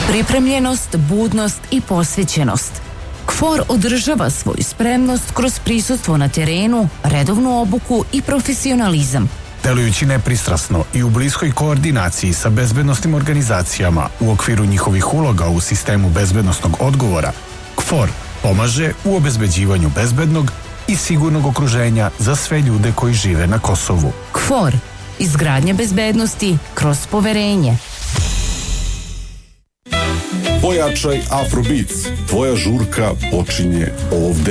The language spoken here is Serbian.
Pripremljenost, budnost i posvećenost. KFOR održava svoju spremnost kroz prisustvo na terenu, redovnu obuku i profesionalizam. Delujući nepristrasno i u bliskoj koordinaciji sa bezbednosnim organizacijama u okviru njihovih uloga u sistemu bezbednosnog odgovora, KFOR pomaže u obezbeđivanju bezbednog i sigurnog okruženja za sve ljude koji žive na Kosovu. KFOR, izgradnja bezbednosti kroz poverenje. Pojačaj Afrobeats. Tvoja žurka počinje ovde.